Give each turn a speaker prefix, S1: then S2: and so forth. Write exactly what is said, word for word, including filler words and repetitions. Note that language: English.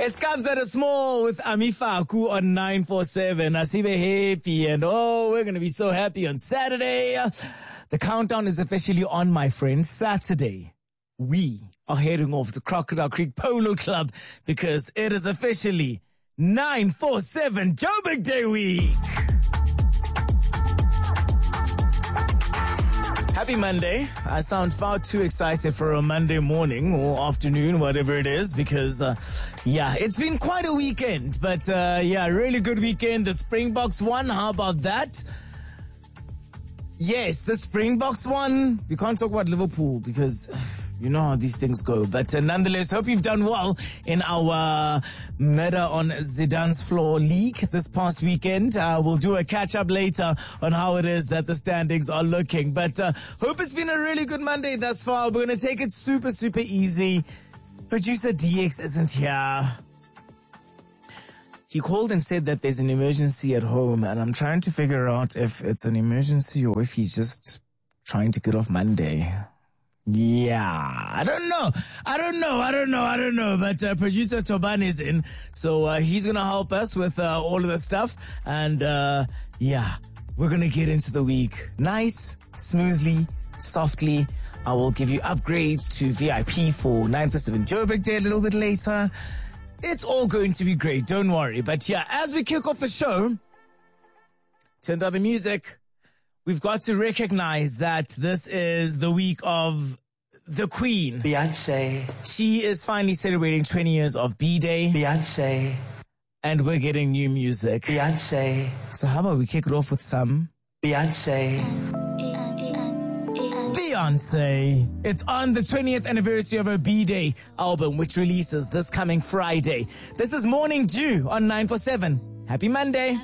S1: It's Kabza Small with Amifaku on nine four seven. Asibe happy and oh, we're going to be so happy on Saturday. The countdown is officially on, my friends. Saturday, we are heading off to Crocodile Creek Polo Club because it is officially nine four seven Joburg Day Week. Happy Monday. I sound far too excited for a Monday morning or afternoon, whatever it is, because, uh, yeah, it's been quite a weekend. But, uh, yeah, really good weekend. The Springboks won. How about that? Yes, the Springboks won. We can't talk about Liverpool because you know how these things go. But uh, nonetheless, hope you've done well in our uh, Meta on Zidane's Floor League this past weekend. Uh, we'll do a catch-up later on how it is that the standings are looking. But uh, hope it's been a really good Monday thus far. We're going to take it super, super easy. Producer D X isn't here. He called and said that there's an emergency at home, and I'm trying to figure out if it's an emergency or if he's just trying to get off Monday. Yeah, I don't know. I don't know. I don't know. I don't know. But uh, producer Toban is in, so uh, he's going to help us with uh, all of the stuff. And uh, yeah, we're going to get into the week nice, smoothly, softly. I will give you upgrades to V I P for nine four seven Joburg Day a little bit later. It's all going to be great, don't worry. But yeah, as we kick off the show, turn down the music. We've got to recognize that this is the week of the Queen.
S2: Beyonce.
S1: She is finally celebrating twenty years of B-Day.
S2: Beyonce.
S1: And we're getting new music.
S2: Beyonce.
S1: So how about we kick it off with some
S2: Beyonce.
S1: Beyonce. It's on the twentieth anniversary of her B-Day album, which releases this coming Friday. This is Morning Dew on nine four seven. Happy Monday.